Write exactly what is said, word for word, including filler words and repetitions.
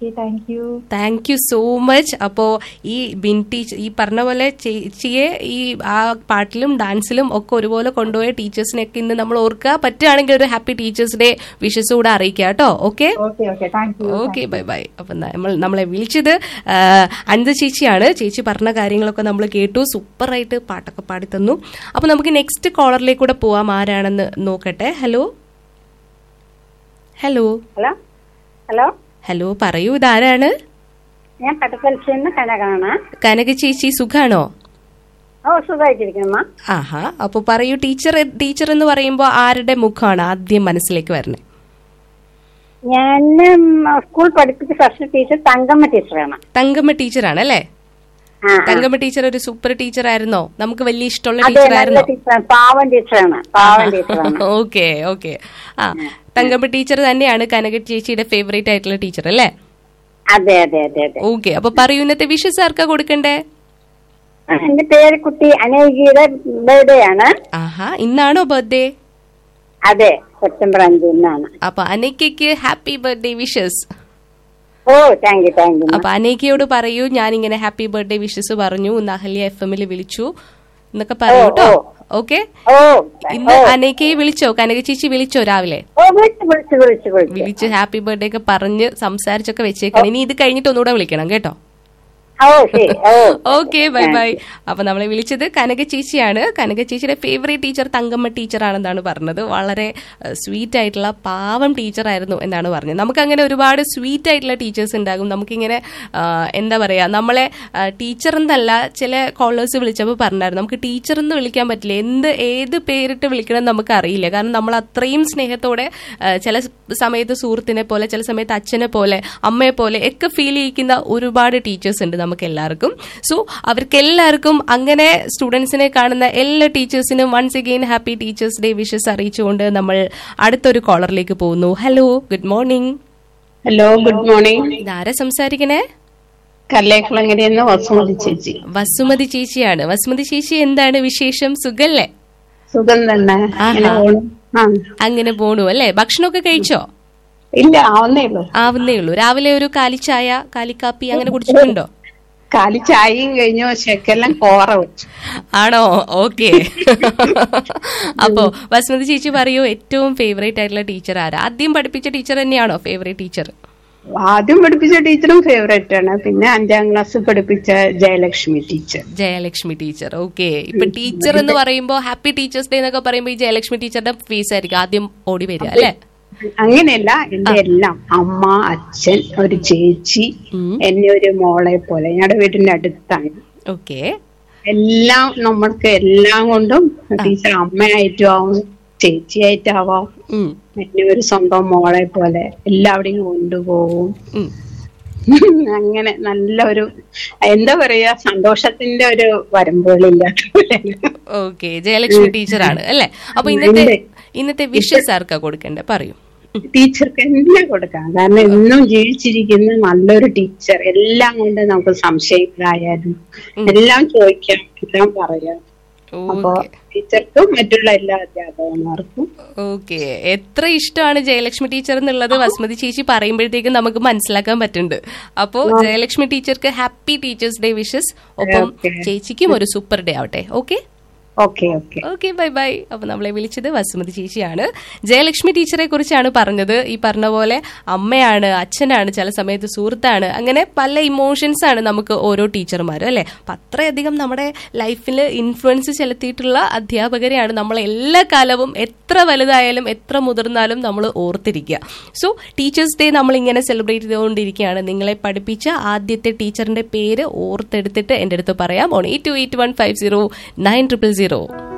Okay, thank you thank you so much. അപ്പോ ഈ bin teacher ഈ പറഞ്ഞ പോലെ ചേച്ചിയെ ഈ ആ പാട്ടിലും ഡാൻസിലും ഒക്കെ ഒരുപോലെ കൊണ്ടുപോയ ടീച്ചേഴ്സിനെയൊക്കെ ഇന്ന് നമ്മൾ ഓർക്കുക. പറ്റുകയാണെങ്കിൽ ഒരു ഹാപ്പി ടീച്ചേഴ്സ് ഡേ വിഷസ് കൂടെ അറിയിക്കുക കേട്ടോ. Okay okay, bye bye. അപ്പൊ നമ്മൾ നമ്മളെ വിളിച്ചത് അനിത ചേച്ചിയാണ്. ചേച്ചി പറഞ്ഞ കാര്യങ്ങളൊക്കെ നമ്മൾ കേട്ടു, സൂപ്പറായിട്ട് പാട്ടൊക്കെ പാടി തന്നു. അപ്പൊ നമുക്ക് നെക്സ്റ്റ് കോളറിലേക്ക് കൂടെ പോവാം. ആരാണെന്ന് നോക്കട്ടെ. Hello hello hello hello hello പറയൂ, ഇതാരാണ്? ഞാൻ പട്ടപ്പലിശന്ന് കനകാണ്. കനക ചേച്ചി സുഖാണോ? ഓ, സുഖമായിട്ടിരിക്കുന്നു. ആഹാ, അപ്പൊ പറയൂ, ടീച്ചർ ടീച്ചർ എന്ന് പറയുമ്പോ ആരുടെ മുഖമാണ് ആദ്യം മനസ്സിലേക്ക് വരുന്നത്? ഞാൻ സ്കൂൾ പഠിപ്പിച്ച ഫസ്റ്റ് ടീച്ചർ തങ്കമ്മ ടീച്ചറാണ്. തങ്കമ്മ ടീച്ചറാണ് അല്ലേ? തങ്കമ്മ ടീച്ചർ ഒരു സൂപ്പർ ടീച്ചർ ആയിരുന്നോ? നമുക്ക് വലിയ ഇഷ്ടമുള്ള ടീച്ചർ ആയിരുന്നോ? പാവൻ ടീച്ചറാണ്. പാവൻ ടീച്ചറാണ്. Okay okay. ആ, തങ്കമ്മ ടീച്ചർ തന്നെയാണ് കനക ചേച്ചിയുടെ ഫേവറേറ്റ് ആയിട്ടുള്ള ടീച്ചർ അല്ലേ? അതെ അതെ അതെ അതെ. ഓക്കെ, അപ്പൊ പറയൂ, ഇന്നത്തെ വിഷസ് ആർക്കാ കൊടുക്കണ്ടേ? എന്റെ പേര് കുട്ടി അനേകിയുടെ ബർത്ത്ഡേ ആണ്. ആഹാ, ഇന്നാണോ ബർത്ത്ഡേ? അതെ, സെപ്റ്റംബർ അഞ്ചിനാണ്. അപ്പൊ അനേക്കയ്ക്ക് happy birthday wishes. Oh, thank you thank you. അപ്പൊ അനേക്കയോട് പറയൂ, ഞാൻ ഇങ്ങനെ ഹാപ്പി ബർത്ത്ഡേ വിഷസ് പറഞ്ഞു, ഇന്ന് അഹല്യ എഫ് എമ്മിൽ വിളിച്ചു എന്നൊക്കെ പറയൂ കേട്ടോ. ഓക്കെ, ഇന്ന് അനേക്കയെ വിളിച്ചോ? കനക ചേച്ചി വിളിച്ചോ രാവിലെ? വിളിച്ച് ഹാപ്പി ബർത്ത്ഡേ ഒക്കെ പറഞ്ഞ് സംസാരിച്ചൊക്കെ വെച്ചേക്കണം. ഇനി ഇത് കഴിഞ്ഞിട്ട് ഒന്നുകൂടെ വിളിക്കണം കേട്ടോ. Okay, bye bye. അപ്പൊ നമ്മളെ വിളിച്ചത് കനക ചേച്ചിയാണ്. കനക ചേച്ചിയുടെ ഫേവറേറ്റ് ടീച്ചർ തങ്കമ്മ ടീച്ചറാണെന്നാണ് പറഞ്ഞത്. വളരെ സ്വീറ്റ് ആയിട്ടുള്ള പാവം ടീച്ചറായിരുന്നു എന്നാണ് പറഞ്ഞത്. നമുക്ക് അങ്ങനെ ഒരുപാട് സ്വീറ്റ് ആയിട്ടുള്ള ടീച്ചേഴ്സ് ഉണ്ടാകും. നമുക്കിങ്ങനെ എന്താ പറയാ, നമ്മളെ ടീച്ചർ എന്നല്ല, ചില കോളേഴ്സ് വിളിച്ചപ്പോൾ പറഞ്ഞായിരുന്നു നമുക്ക് ടീച്ചർ എന്ന് വിളിക്കാൻ പറ്റില്ല, എന്ത് ഏത് പേരിട്ട് വിളിക്കണം നമുക്ക് അറിയില്ല. കാരണം നമ്മൾ അത്രയും സ്നേഹത്തോടെ ചില സമയത്ത് സുഹൃത്തിനെ പോലെ, ചില സമയത്ത് അച്ഛനെ പോലെ, അമ്മയെ പോലെ ഒക്കെ ഫീൽ ചെയ്യിക്കുന്ന ഒരുപാട് ടീച്ചേഴ്സ് ഉണ്ട് നമുക്ക് എല്ലാവർക്കും. സോ അവർക്ക് എല്ലാവർക്കും അങ്ങനെ സ്റ്റുഡൻസിനെ കാണുന്ന എല്ലാ ടീച്ചേഴ്സിനും once again happy teachers day wishes അറിയിച്ചുകൊണ്ട് നമ്മൾ അടുത്തൊരു കോളറിലേക്ക് പോകുന്നു. Hello, good morning. Hello, good morning. ഇതാരാ സംസാരിക്കണേ? കല്ലേക്കുളങ്ങരയെന്ന് വസുമതി ചേച്ചി. വസുമതി ചേച്ചിയാണ്. വസുമതി ചേച്ചി, എന്താണ് വിശേഷം? സുഖല്ലേ? സുഖം തന്നെ, അങ്ങനെ പോണു അല്ലേ? ഭക്ഷണമൊക്കെ കഴിച്ചോ? ഇല്ല, ആവുന്നേ ഉള്ളൂ. ആവുന്നേ ഉള്ളൂ. രാവിലെ ഒരു കാലിച്ചായ, കാലിക്കാപ്പി അങ്ങനെ കുടിച്ചിട്ടുണ്ടോ? കാലി ചായയും കഴിഞ്ഞു, ശക്കെല്ലാം കോറ വെച്ചു. ആണോ? ഓക്കെ. അപ്പോ വസുമതി ചേച്ചി പറയൂ, ഏറ്റവും ഫേവറേറ്റ് ആയിട്ടുള്ള ടീച്ചർ ആരാ? ആദ്യം പഠിപ്പിച്ച ടീച്ചർ തന്നെയാണോ ഫേവറേറ്റ് ടീച്ചർ? ആദ്യം പഠിപ്പിച്ച ടീച്ചറും ഫേവറേറ്റ് ആണ്. പിന്നെ അഞ്ചാം ക്ലാസ് പഠിപ്പിച്ച Jayalakshmi teacher. Jayalakshmi teacher, okay. ഇപ്പൊ ടീച്ചർ എന്ന് പറയുമ്പോ ഹാപ്പി ടീച്ചേഴ്സ് ഡേ എന്നൊക്കെ പറയുമ്പോ ഈ ജയലക്ഷ്മി ടീച്ചറുടെ ഫേസ് ആയിരിക്കും ആദ്യം ഓടി വരിക അല്ലെ? അങ്ങനെയല്ല, എന്റെ എല്ലാം അമ്മ, അച്ഛൻ, ഒരു ചേച്ചി, എന്നെ ഒരു മോളെ പോലെ. ഞങ്ങളുടെ വീടിന്റെ അടുത്താണ്. ഓക്കെ. എല്ലാം നമ്മൾക്ക് എല്ലാം കൊണ്ടും ടീച്ചർ അമ്മയായിട്ടും ആവും, ചേച്ചിയായിട്ടാവാം, എന്നെ ഒരു സ്വന്തം മോളെ പോലെ എല്ലാവിടെയും കൊണ്ടുപോകും. അങ്ങനെ നല്ലൊരു എന്താ പറയാ, സന്തോഷത്തിന്റെ ഒരു വരമ്പുകളില്ലാത്ത പോലെ. ഓക്കെ, ജയലക്ഷ്മി ടീച്ചറാണ് അല്ലെ? അപ്പൊ ഇന്നത്തെ ഇന്നത്തെ വിഷസ് ആർക്കാ കൊടുക്കണ്ടേ പറയൂ? ടീച്ചർക്ക് എല്ലാം കൊടുക്കാം. കാരണം എന്നും ജീവിച്ചിരിക്കുന്ന നല്ലൊരു ടീച്ചർ. എല്ലാം കൊണ്ട് നമുക്ക് സംശയങ്ങളായാലും എല്ലാം ചോദിക്കാം, എല്ലാം പറയാം. അപ്പൊ ടീച്ചർക്കും മറ്റുള്ള എല്ലാ അധ്യാപകന്മാർക്കും. ഓക്കെ, എത്ര ഇഷ്ടമാണ് ജയലക്ഷ്മി ടീച്ചർ എന്നുള്ളത് വസുമതി ചേച്ചി പറയുമ്പോഴത്തേക്കും നമുക്ക് മനസ്സിലാക്കാൻ പറ്റുന്നുണ്ട്. അപ്പോ ജയലക്ഷ്മി ടീച്ചർക്ക് ഹാപ്പി ടീച്ചേഴ്സ് ഡേ വിഷസ്. ഒപ്പം ചേച്ചിക്കും ഒരു സൂപ്പർ ഡേ ആവട്ടെ. Okay okay okay okay, bye bye. അപ്പൊ നമ്മളെ വിളിച്ചത് വസുമതി ചേച്ചിയാണ്. ജയലക്ഷ്മി ടീച്ചറെ കുറിച്ചാണ് പറഞ്ഞത്. ഈ പറഞ്ഞ പോലെ അമ്മയാണ്, അച്ഛനാണ്, ചില സമയത്ത് സുഹൃത്താണ്, അങ്ങനെ പല ഇമോഷൻസ് ആണ് നമുക്ക് ഓരോ ടീച്ചർമാരും അല്ലെ? അപ്പൊ അത്രയധികം നമ്മുടെ ലൈഫിൽ ഇൻഫ്ലുവൻസ് ചെലുത്തിയിട്ടുള്ള അധ്യാപകരെയാണ് നമ്മൾ എല്ലാ കാലവും, എത്ര വലുതായാലും എത്ര മുതിർന്നാലും നമ്മൾ ഓർത്തിരിക്കുക. സോ ടീച്ചേഴ്സ് ഡേ നമ്മൾ ഇങ്ങനെ സെലിബ്രേറ്റ് ചെയ്തുകൊണ്ടിരിക്കുകയാണ്. നിങ്ങളെ പഠിപ്പിച്ച ആദ്യത്തെ ടീച്ചറിന്റെ പേര് ഓർത്തെടുത്തിട്ട് എന്റെ അടുത്ത് പറയാം. On eight to eight one five zero nine triple zero.